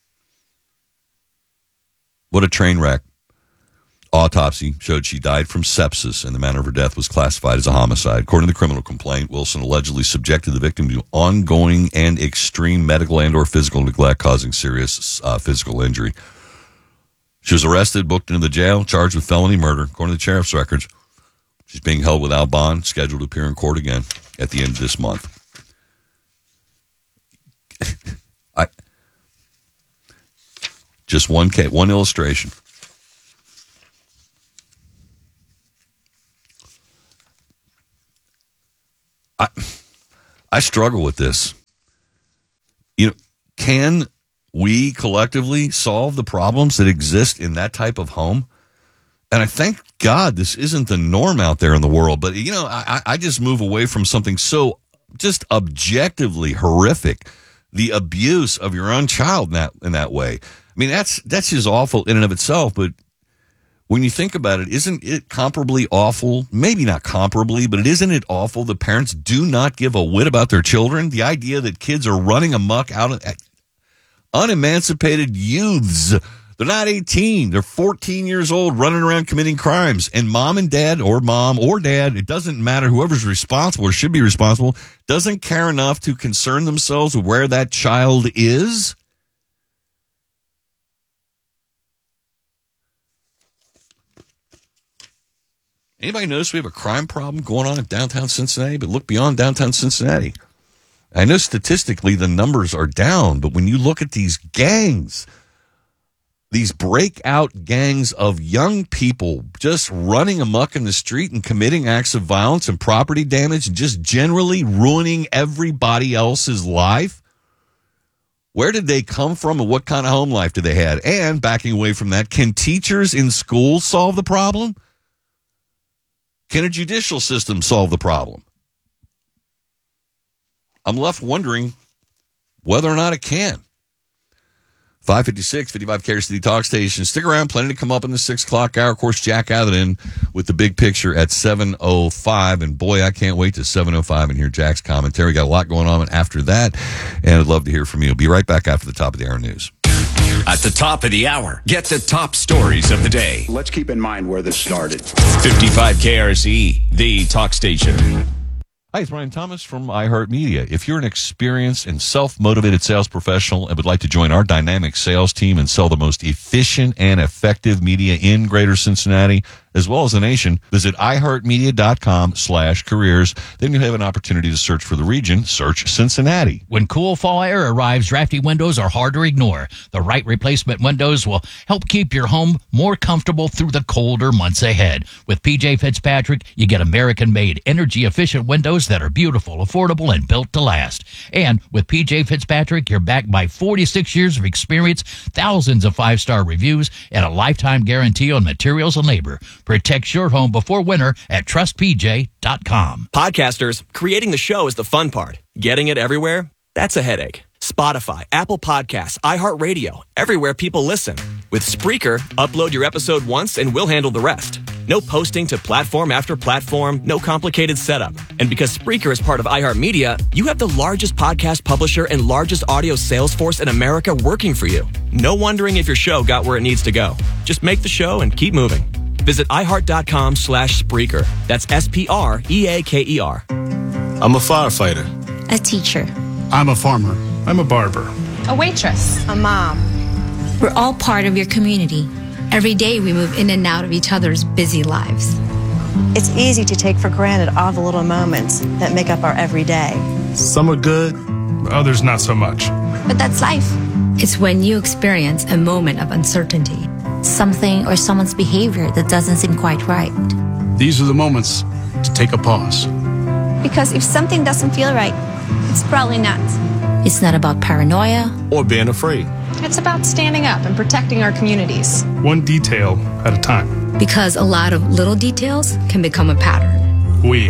What a train wreck. Autopsy showed she died from sepsis, and the manner of her death was classified as a homicide. According to the criminal complaint, Wilson allegedly subjected the victim to ongoing and extreme medical and or physical neglect, causing serious physical injury. She was arrested, booked into the jail, charged with felony murder. According to the sheriff's records, she's being held without bond, scheduled to appear in court again at the end of this month. Just one illustration. I struggle with this. You know, can we collectively solve the problems that exist in that type of home? And I thank God this isn't the norm out there in the world. But, you know, I just move away from something so just objectively horrific, the abuse of your own child in that way. I mean, that's just awful in and of itself. But when you think about it, isn't it comparably awful? Maybe not comparably, but isn't it awful that parents do not give a whit about their children? The idea that kids are running amok out of unemancipated youths. They're not 18. They're 14 years old running around committing crimes. And mom and dad, or mom or dad, it doesn't matter, whoever's responsible or should be responsible, doesn't care enough to concern themselves with where that child is. Anybody notice we have a crime problem going on in downtown Cincinnati? But look beyond downtown Cincinnati. I know statistically the numbers are down, but when you look at these gangs, these breakout gangs of young people just running amok in the street and committing acts of violence and property damage and just generally ruining everybody else's life, where did they come from and what kind of home life did they have? And backing away from that, can teachers in schools solve the problem? Can a judicial system solve the problem? I'm left wondering whether or not it can. 556, 55 Carrier City Talk Station. Stick around, plenty to come up in the 6 o'clock hour. Of course, Jack Atherton with the big picture at 7:05. And boy, I can't wait to 7:05 and hear Jack's commentary. Got a lot going on after that, and I'd love to hear from you. I'll be right back after the top of the hour news. At the top of the hour, get the top stories of the day. Let's keep in mind where this started. 55 KRSE, the talk station. Hi, it's Brian Thomas from iHeartMedia. If you're an experienced and self-motivated sales professional and would like to join our dynamic sales team and sell the most efficient and effective media in Greater Cincinnati, as well as the nation, visit iHeartMedia.com/careers. Then you have an opportunity to search for the region. Search Cincinnati. When cool fall air arrives, drafty windows are hard to ignore. The right replacement windows will help keep your home more comfortable through the colder months ahead. With PJ Fitzpatrick, you get American-made, energy-efficient windows that are beautiful, affordable, and built to last. And with PJ Fitzpatrick, you're backed by 46 years of experience, thousands of 5-star reviews, and a lifetime guarantee on materials and labor. Protect your home before winter at trustpj.com. Podcasters, creating the show is the fun part. Getting it everywhere? That's a headache. Spotify, Apple Podcasts, iHeartRadio, everywhere people listen. With Spreaker, upload your episode once and we'll handle the rest. No posting to platform after platform, no complicated setup. And because Spreaker is part of iHeartMedia, you have the largest podcast publisher and largest audio sales force in America working for you. No wondering if your show got where it needs to go. Just make the show and keep moving. Visit iHeart.com/Spreaker. That's SPREAKER. I'm a firefighter. A teacher. I'm a farmer. I'm a barber. A waitress. A mom. We're all part of your community. Every day we move in and out of each other's busy lives. It's easy to take for granted all the little moments that make up our everyday. Some are good, others not so much. But that's life. It's when you experience a moment of uncertainty. Something or someone's behavior that doesn't seem quite right. These are the moments to take a pause. Because if something doesn't feel right, it's probably not. It's not about paranoia or being afraid. It's about standing up and protecting our communities. One detail at a time. because a lot of little details can become a pattern. We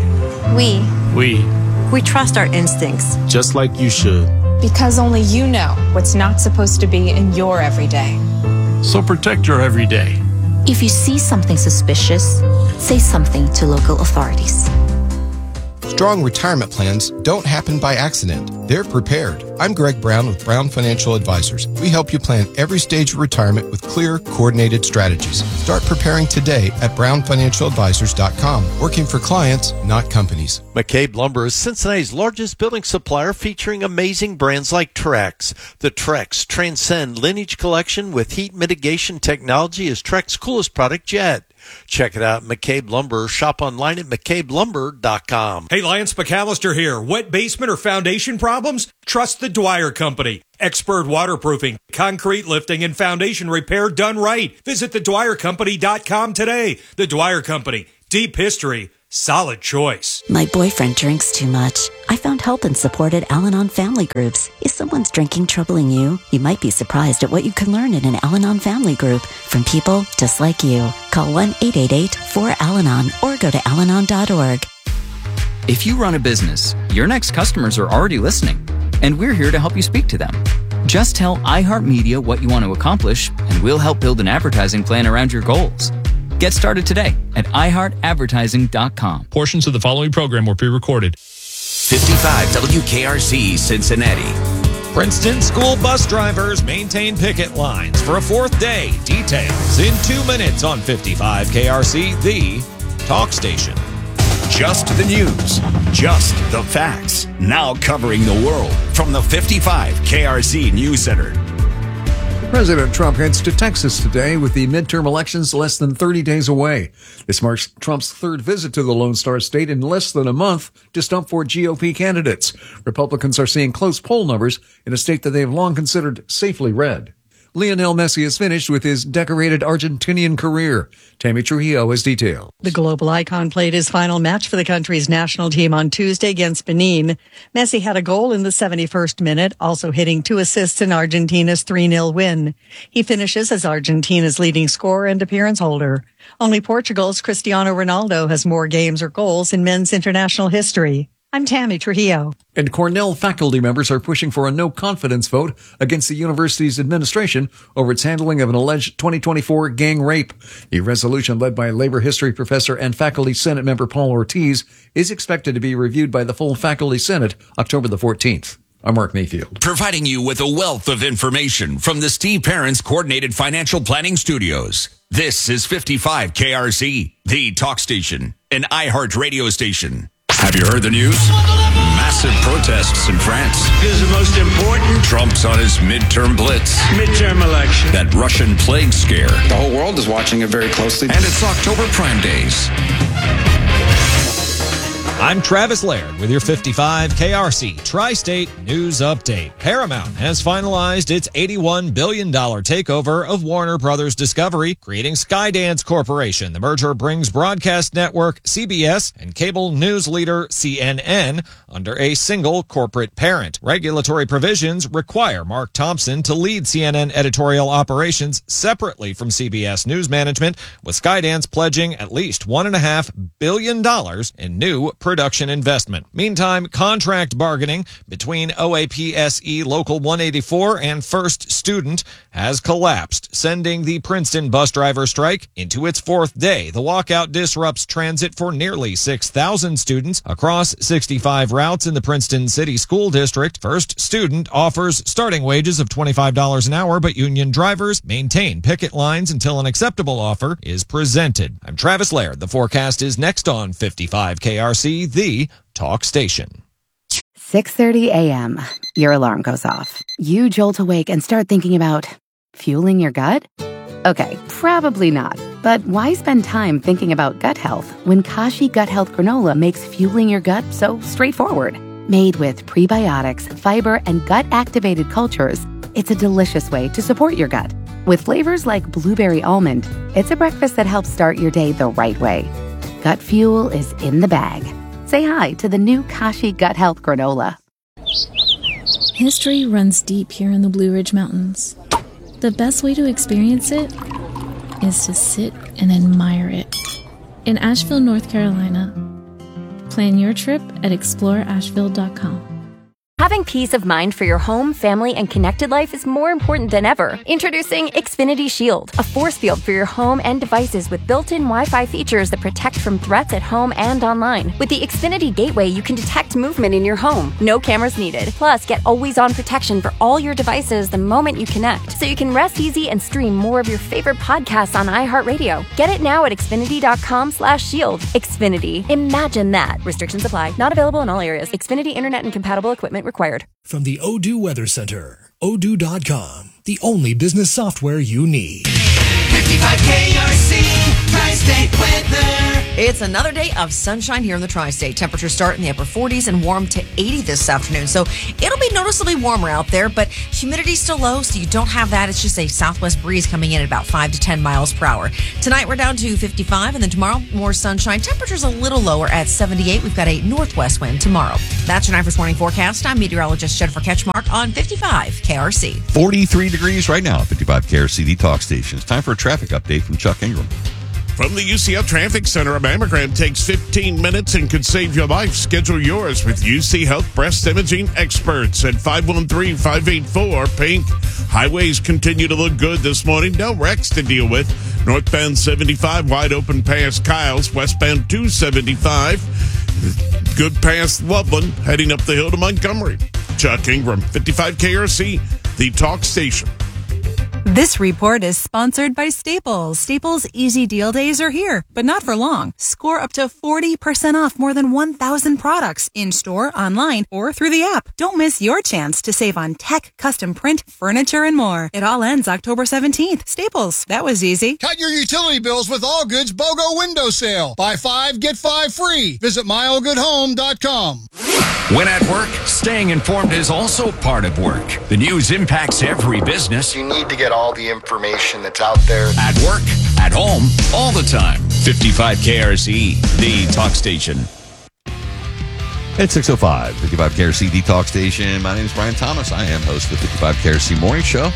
trust our instincts. Just like you should. Because only you know what's not supposed to be in your everyday. So protect your everyday. If you see something suspicious, say something to local authorities. Strong retirement plans don't happen by accident. They're prepared. I'm Greg Brown with Brown Financial Advisors. We help you plan every stage of retirement with clear, coordinated strategies. Start preparing today at brownfinancialadvisors.com. Working for clients, not companies. McCabe Lumber is Cincinnati's largest building supplier, featuring amazing brands like Trex. The Trex Transcend Lineage Collection with heat mitigation technology is Trex's coolest product yet. Check it out, McCabe Lumber. Shop online at McCabeLumber.com. Hey, Lance McAllister here. Wet basement or foundation problems? Trust the Dwyer Company. Expert waterproofing, concrete lifting, and foundation repair done right. Visit thedwyercompany.com today. The Dwyer Company. Deep history. Solid choice. My boyfriend drinks too much. I found help and support at Al-Anon family groups. Is someone's drinking troubling you? You might be surprised at what you can learn in an Al-Anon family group from people just like you. Call 1-888-4-AL-ANON or go to alanon.org. If you run a business, your next customers are already listening, and we're here to help you speak to them. Just tell iHeartMedia what you want to accomplish, and we'll help build an advertising plan around your goals. Get started today at iHeartAdvertising.com. Portions of the following program were pre-recorded. 55 WKRC Cincinnati. Princeton school bus drivers maintain picket lines for a fourth day. Details in 2 minutes on 55 KRC, the talk station. Just the news, just the facts. Now covering the world from the 55 KRC News Center. President Trump heads to Texas today with the midterm elections less than 30 days away. This marks Trump's third visit to the Lone Star State in less than a month to stump for GOP candidates. Republicans are seeing close poll numbers in a state that they have long considered safely red. Lionel Messi is finished with his decorated Argentinian career. Tammy Trujillo has details. The global icon played his final match for the country's national team on Tuesday against Benin. Messi had a goal in the 71st minute, also hitting 2 assists in Argentina's 3-0 win. He finishes as Argentina's leading scorer and appearance holder. Only Portugal's Cristiano Ronaldo has more games or goals in men's international history. I'm Tammy Trujillo. And Cornell faculty members are pushing for a no-confidence vote against the university's administration over its handling of an alleged 2024 gang rape. A resolution led by labor history professor and faculty senate member Paul Ortiz is expected to be reviewed by the full faculty senate October the 14th. I'm Mark Mayfield. Providing you with a wealth of information from the Steve Parents Coordinated Financial Planning Studios. This is 55 KRC, the talk station, an iHeart radio station. Have you heard the news? Massive protests in France. This is the most important. Trump's on his midterm blitz. Midterm election. That Russian plague scare. The whole world is watching it very closely. And it's October Prime Days. I'm Travis Laird with your 55 KRC Tri-State News Update. Paramount has finalized its $81 billion takeover of Warner Brothers Discovery, creating Skydance Corporation. The merger brings broadcast network CBS and cable news leader CNN under a single corporate parent. Regulatory provisions require Mark Thompson to lead CNN editorial operations separately from CBS News Management, with Skydance pledging at least $1.5 billion in new production investment. Meantime, contract bargaining between OAPSE Local 184 and First Student has collapsed, sending the Princeton bus driver strike into its 4th day. The walkout disrupts transit for nearly 6,000 students across 65 routes in the Princeton City School District. First Student offers starting wages of $25 an hour, but union drivers maintain picket lines until an acceptable offer is presented. I'm Travis Laird. The forecast is next on 55 KRC, the talk station. 6:30 a.m. Your alarm goes off. You jolt awake and start thinking about fueling your gut? Okay, probably not. But why spend time thinking about gut health when Kashi Gut Health Granola makes fueling your gut so straightforward? Made with prebiotics, fiber, and gut-activated cultures, it's a delicious way to support your gut. With flavors like blueberry almond, it's a breakfast that helps start your day the right way. Gut fuel is in the bag. Say hi to the new Kashi Gut Health Granola. History runs deep here in the Blue Ridge Mountains. The best way to experience it is to sit and admire it. In Asheville, North Carolina. Plan your trip at exploreasheville.com. Having peace of mind for your home, family, and connected life is more important than ever. Introducing Xfinity Shield, a force field for your home and devices with built-in Wi-Fi features that protect from threats at home and online. With the Xfinity Gateway, you can detect movement in your home. No cameras needed. Plus, get always-on protection for all your devices the moment you connect, so you can rest easy and stream more of your favorite podcasts on iHeartRadio. Get it now at Xfinity.com/shield. Xfinity. Imagine that. Restrictions apply. Not available in all areas. Xfinity Internet and compatible equipment required. From the Odoo Weather Center, Odoo.com, the only business software you need. 55 KRC, Tri-State Weather. It's another day of sunshine here in the Tri-State. Temperatures start in the upper 40s and warm to 80 this afternoon. So it'll be noticeably warmer out there, but humidity's still low, so you don't have that. It's just a southwest breeze coming in at about 5 to 10 miles per hour. Tonight we're down to 55, and then tomorrow more sunshine. Temperatures a little lower at 78. We've got a northwest wind tomorrow. That's your 9 First Morning forecast. I'm meteorologist Jennifer Ketchmark on 55 KRC. 43 degrees right now at 55 KRC, the talk station. It's time for a traffic update from Chuck Ingram. From the UCL Traffic Center, a mammogram takes 15 minutes and could save your life. Schedule yours with UC Health Breast Imaging Experts at 513-584-PINK. Highways continue to look good this morning. No wrecks to deal with. Northbound 75, wide open past Kyles. Westbound 275, good past Loveland, heading up the hill to Montgomery. Chuck Ingram, 55 KRC, the talk station. This report is sponsored by Staples. Staples Easy Deal Days are here, but not for long. Score up to 40% off more than 1,000 products in-store, online, or through the app. Don't miss your chance to save on tech, custom print, furniture, and more. It all ends October 17th. Staples. That was easy. Cut your utility bills with All Good's BOGO window sale. Buy 5, get 5 free. Visit myallgoodhome.com. When at work, staying informed is also part of work. The news impacts every business. You need to get all the information that's out there. At work, at home, all the time. 55 KRC, the talk station. It's 6:05, 55 KRC, the talk station. My name is Brian Thomas. I am host of the 55 KRC Morning Show.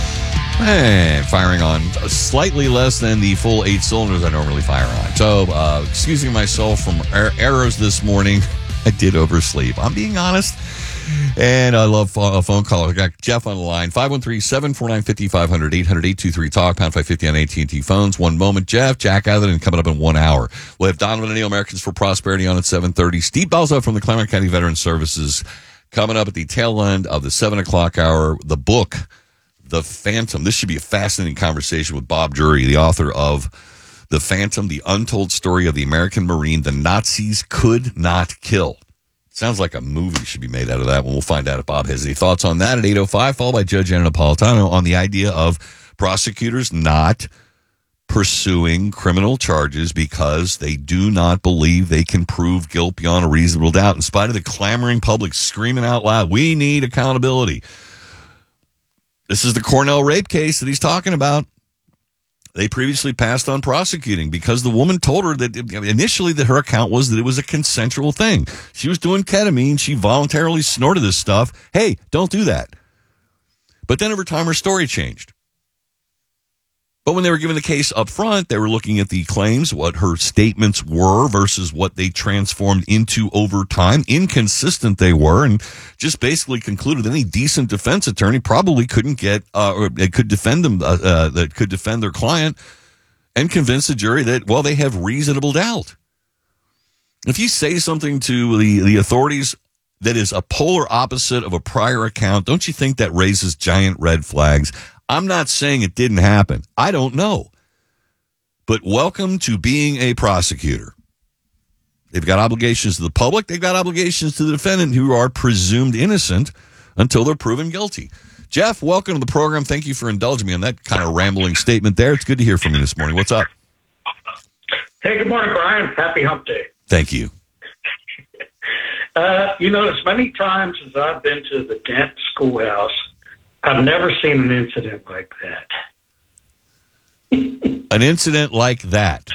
And firing on slightly less than the full 8 cylinders I normally fire on. So, excusing myself from errors this morning. I did oversleep. I'm being honest. And I love a phone call. I got Jeff on the line. 513-749-5500, 800-823-TALK, pound 550 on AT&T phones. One moment, Jeff. Jack out of it and coming up in 1 hour. We'll have Donovan O'Neill, Americans for Prosperity, on at 7:30. Steve Balzo from the Claremont County Veteran Services coming up at the tail end of the 7 o'clock hour. The book, The Phantom. This should be a fascinating conversation with Bob Drury, the author of The Phantom, the untold story of the American Marine the Nazis could not kill. Sounds like a movie should be made out of that one. We'll find out if Bob has any thoughts on that at 8:05, followed by Judge Anna Napolitano on the idea of prosecutors not pursuing criminal charges because they do not believe they can prove guilt beyond a reasonable doubt, in spite of the clamoring public screaming out loud, we need accountability. This is the Cornell rape case that he's talking about. They previously passed on prosecuting because the woman told her that initially that her account was that it was a consensual thing. She was doing ketamine. She voluntarily snorted this stuff. Hey, don't do that. But then over time, her story changed. But when they were given the case up front, they were looking at the claims, what her statements were versus what they transformed into over time. Inconsistent they were, and just basically concluded that any decent defense attorney probably couldn't get, or could defend them, that could defend their client and convince the jury that, well, they have reasonable doubt. If you say something to the authorities that is a polar opposite of a prior account, don't you think that raises giant red flags? I'm not saying it didn't happen. I don't know. But welcome to being a prosecutor. They've got obligations to the public. They've got obligations to the defendant, who are presumed innocent until they're proven guilty. Jeff, welcome to the program. Thank you for indulging me on that kind of rambling statement there. It's good to hear from you this morning. What's up? Hey, good morning, Brian. Happy hump day. Thank you. You know, as many times as I've been to the Dent Schoolhouse, I've never seen an incident like that. An incident like that?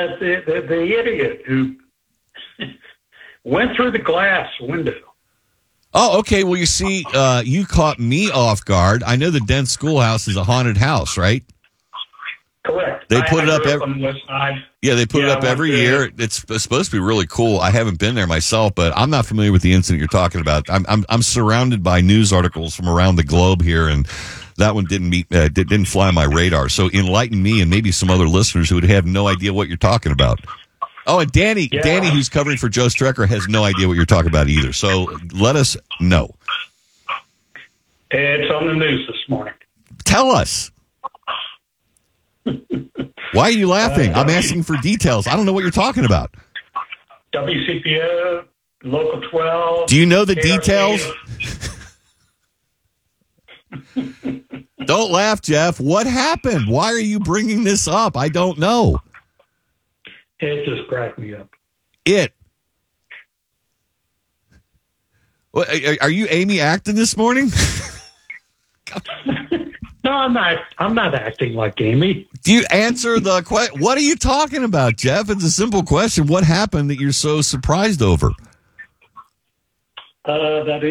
The idiot who went through the glass window Oh, okay. Well, you see, you caught me off guard. I know the Dent Schoolhouse is a haunted house, right? Correct. They put it up on the west side. Yeah, they put it up every year. It's supposed to be really cool. I haven't been there myself, but I'm not familiar with the incident you're talking about. I'm surrounded by news articles from around the globe here, and that one didn't fly on my radar. So enlighten me and maybe some other listeners who would have no idea what you're talking about. Oh, and Danny, who's covering for Joe Strecker, has no idea what you're talking about either. So let us know. It's on the news this morning. Tell us. Why are you laughing? I'm asking for details. I don't know what you're talking about. WCPO, Local 12. Do you know the KRC. details? Don't laugh, Jeff. What happened? Why are you bringing this up? I don't know. It just cracked me up. Are you Amy Acton this morning? No, I'm not. I'm not acting like Amy. Do you answer the question? What are you talking about, Jeff? It's a simple question. What happened that you're so surprised over? That